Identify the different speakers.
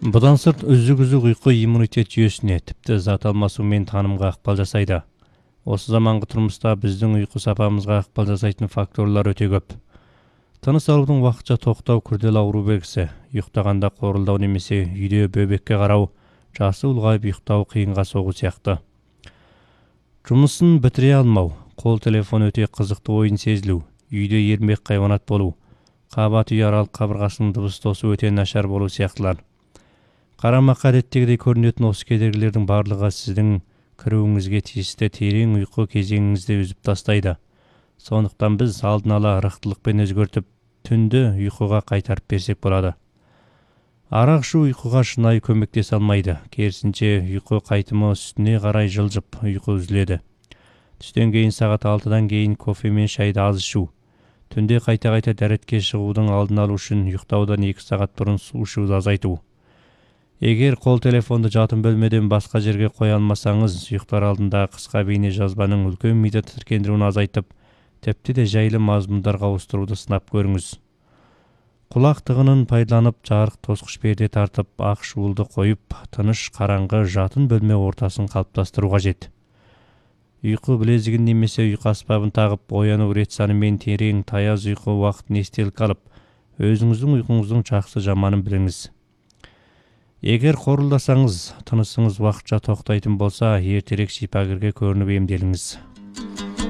Speaker 1: Бұдан сырт үзік-үзік ұйқы иммунитет жүйесіне, тіпті зат алмасу мен танымға ықпал жасайды. Осы заманғы тұрмыста біздің ұйқы сапамызға ықпал жасайтын факторлар өте көп. Тыныс алудың уақытша тоқтау күрделі ауру белгісі, ұйықтағанда қорылдау немесе үйде бөбекке қарау, жасы ұлғайып ұйықтау қиынға соғу сияқты. Жұмысын бітіре алмау, қол телефон өте қызықты ойын сезілу, үйде ермек хайуанат болу, қабат үй аралық қабырғасының дыбыс тосу өте нашар болу сияқтылар. Қарамаққа әдеттегідей көрінетін осы кедергілердің барлығы сіздің кіруіңізге тиісті терең ұйқы кезеңіңізді үзіп тастайды. Сондықтан біз алдын ала ырықтылықпен өзгертіп, түнді ұйқыға қайтарып берсек болады. Арақ ішу ұйқыға шынайы көмектесе алмайды. Керісінше ұйқы қайтымы үстіне қарай жылжып, ұйқы үзіледі. Түстен кейін сағат 6-дан кейін кофе мен шайды аз ішу. Түнде қайта-қайта дәретке шығудың алдын алу үшін ұйықтаудан 2 сағат бұрын су ішуді азайту. Егер қол телефонды жатын бөлмеден басқа жерге қоя алмасаңыз, ұйықтар алдында қысқа бейне жазбаның үлкен миды тітіркендіруін азайтып, тіпті де жайлы мазмұндарға ауыстыруды сынап көріңіз. Құлақ тығынын пайдаланып, жарық тосқыш перде тартып, ақ шуылды қойып, тыныш қараңғы жатын бөлме ортасын қалыптастыру қажет. Ұйқы білезігін немесе ұйқы аспабын тағып, ояну рет саны мен терең таяз ұйқы уақытын естелік алып, өзіңіздің ұйқыңыздың жақсы жаманын біліңіз. Егер қорылдасаңыз, тынысыңыз уақытша тоқтайтын болса, ертерек шипагерге көрініп емделіңіз.